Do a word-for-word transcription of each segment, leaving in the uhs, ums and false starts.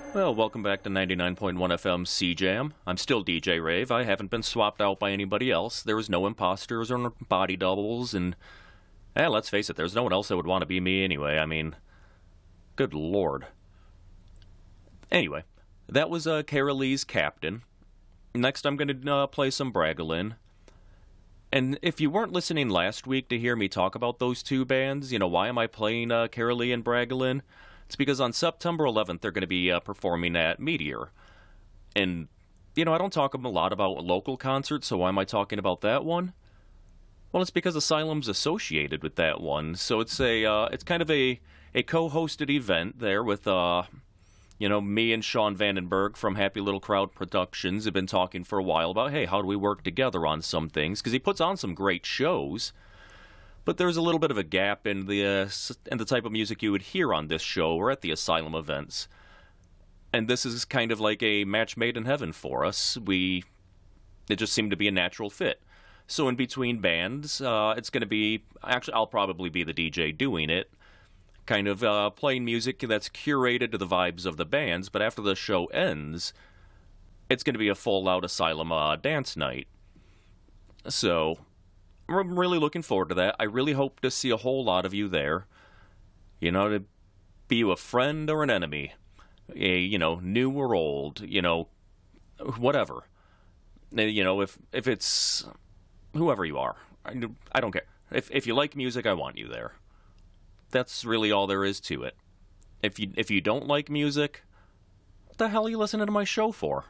Well, welcome back to ninety-nine point one F M C-Jam. I'm still D J Rave. I haven't been swapped out by anybody else. There was no imposters or body doubles, and eh, let's face it, there's no one else that would want to be me anyway. I mean, good lord. Anyway, that was uh, Carolee's Captain. Next, I'm going to uh, play some Bragolin. And if you weren't listening last week to hear me talk about those two bands, you know, why am I playing uh, Carolee and Bragolin? It's because on September eleventh, they're going to be uh, performing at Meteor. And, you know, I don't talk a lot about local concerts, so why am I talking about that one? Well, it's because Asylum's associated with that one. So it's a, uh, it's kind of a, a co-hosted event there with, uh, you know, me and Sean Vandenberg from Happy Little Crowd Productions have been talking for a while about, hey, how do we work together on some things? Because he puts on some great shows. But there's a little bit of a gap in the uh, in the type of music you would hear on this show or at the Asylum events. And this is kind of like a match made in heaven for us. We It just seemed to be a natural fit. So in between bands, uh, it's going to be... Actually, I'll probably be the D J doing it. Kind of uh, playing music that's curated to the vibes of the bands. But after the show ends, it's going to be a full-out Asylum uh, dance night. So... I'm really looking forward to that. I really hope to see a whole lot of you there. You know, to be you a friend or an enemy. A, you know, new or old. You know, whatever. You know, if if it's whoever you are. I, I don't care. If if you like music, I want you there. That's really all there is to it. If you if you don't like music, what the hell are you listening to my show for?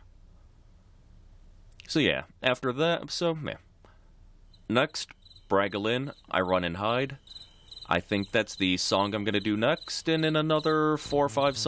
So yeah, after that, so yeah. Next, Bragolin, I Run and Hide. I think that's the song I'm going to do next, and in another four or five songs.